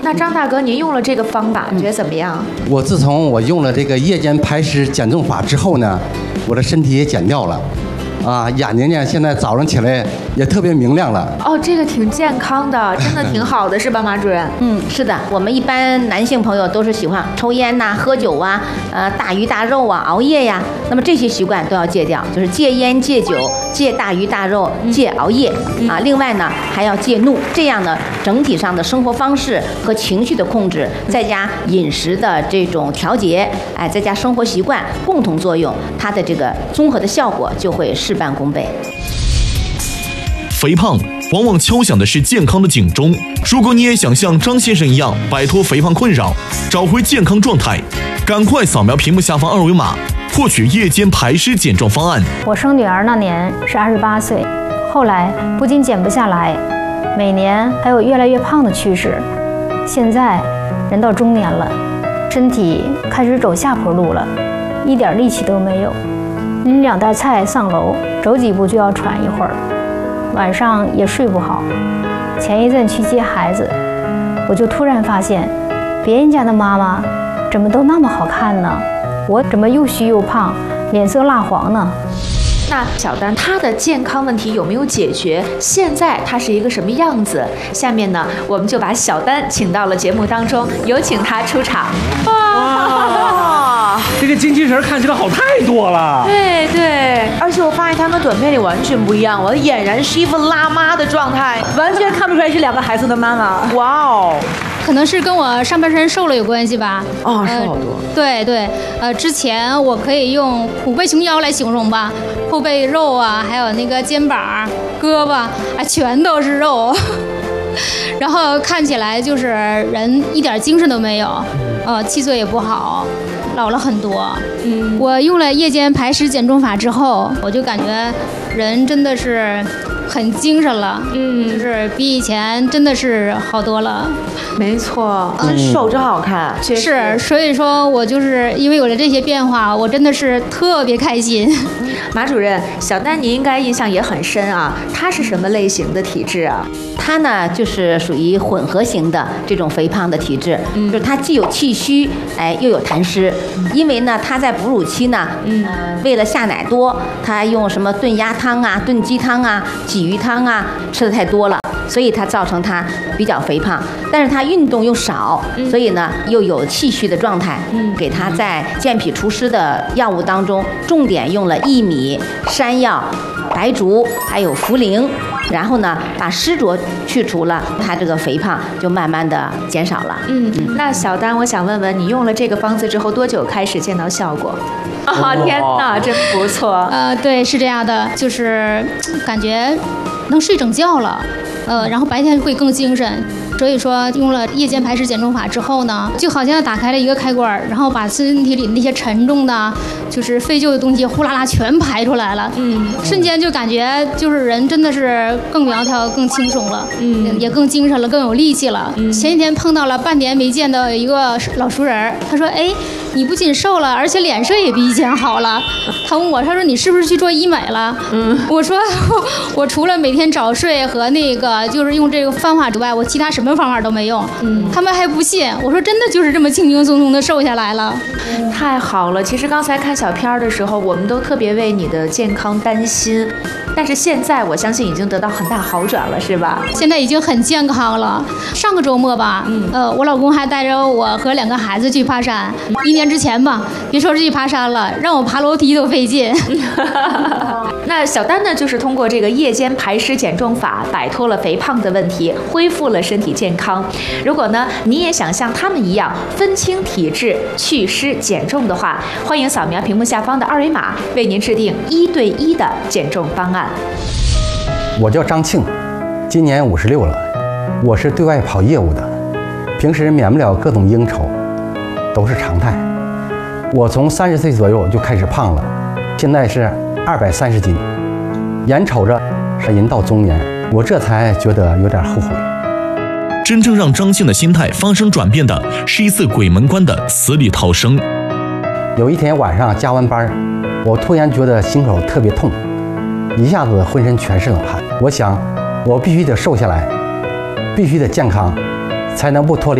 那张大哥，您用了这个方法，觉得怎么样？ 我自从我用了这个夜间排湿减重法之后呢，我的身体也减掉了。眼睛呢，现在早上起来也特别明亮了。 哦，这个挺健康的，真的挺好的，是吧，马主任？ 是的，我们一般男性朋友都是喜欢抽烟呐、喝酒啊、大鱼大肉啊、熬夜呀，那么这些习惯都要戒掉，就是戒烟、戒酒、戒大鱼大肉、戒熬夜另外呢，还要戒怒，这样呢，整体上的生活方式和情绪的控制，再加饮食的这种调节，再加生活习惯共同作用，它的这个综合的效果就会事半功倍。 肥胖往往敲响的是健康的警钟。如果你也想像张先生一样摆脱肥胖困扰，找回健康状态，赶快扫描屏幕下方二维码，获取夜间排湿减重方案。 我生女儿那年是28岁，后来不仅减不下来，每年还有越来越胖的趋势。现在人到中年了，身体开始走下坡路了，一点力气都没有。拎2袋菜上楼，走几步就要喘一会儿，晚上也睡不好。前一阵去接孩子，我就突然发现，别人家的妈妈怎么都那么好看呢？我怎么又虚又胖，脸色蜡黄呢？ 那小丹她的健康问题有没有解决？现在她是一个什么样子？下面呢，我们就把小丹请到了节目当中，有请她出场。 哇，这个精气神看起来好太多了。 对对，而且我发现他跟短片里完全不一样，我俨然是一副辣妈的状态，完全看不出来是2个孩子的妈妈。哇哦！ 可能是跟我上半身瘦了有关系吧。 瘦好多。 对对，之前我可以用虎背熊腰来形容吧，后背肉啊，还有那个肩膀、胳膊全都是肉，然后看起来就是人一点精神都没有，气色也不好，老了很多。我用了夜间排湿减重法之后，我就感觉人真的是很精神了，就是比以前真的是好多了。 没错，瘦真好看， 是，所以说我就是因为有了这些变化，我真的是特别开心。 马主任，小丹你应该印象也很深啊，她是什么类型的体质啊？ 她呢就是属于混合型的这种肥胖的体质，就是她既有气虚，又有痰湿。因为呢，她在哺乳期呢，为了下奶多，她用什么炖鸭汤啊、炖鸡汤啊、鲫鱼汤啊，吃的太多了，所以它造成她比较肥胖。但是她运动又少，所以呢又有气虚的状态。给她在健脾除湿的药物当中，重点用了薏米、山药、白术还有茯苓，然后呢把湿浊去除了，她这个肥胖就慢慢的减少了。 那小丹，我想问问你用了这个方子之后多久开始见到效果？天哪，真不错。 对，是这样的，就是感觉能睡整觉了，然后白天会更精神。所以说用了夜间排湿减重法之后呢，就好像打开了一个开关，然后把身体里那些沉重的就是废旧的东西呼啦啦全排出来了。瞬间就感觉就是人真的是更苗条更轻松了，也更精神了，更有力气了。前几天碰到了半年没见的一个老熟人，他说你不仅瘦了，而且脸色也比以前好了。他问我，他说你是不是去做医美了？我说我除了每天早睡和那个就是用这个方法之外，我其他什么方法都没用。他们还不信，我说真的就是这么轻轻松松的瘦下来了。 太好了，其实刚才看小片的时候，我们都特别为你的健康担心，但是现在我相信已经得到很大好转了，是吧？ 现在已经很健康了。上个周末吧，我老公还带着我和2个孩子去爬山。1年之前吧，别说是去爬山了，让我爬楼梯都费劲。 那小丹呢，就是通过这个夜间排湿减重法，摆脱了肥胖的问题，恢复了身体健康。如果呢，你也想像他们一样分清体质、祛湿减重的话，欢迎扫描屏幕下方的2维码，为您制定1对1的减重方案。 我叫张庆，今年56了，我是对外跑业务的，平时免不了各种应酬，都是常态。我从30岁左右就开始胖了，现在是230斤，眼瞅着人到中年，我这才觉得有点后悔。 真正让张庆的心态发生转变的是一次鬼门关的死里逃生。 有一天晚上加完班，我突然觉得心口特别痛，一下子浑身全是冷汗。我想，我必须得瘦下来，必须得健康，才能不脱离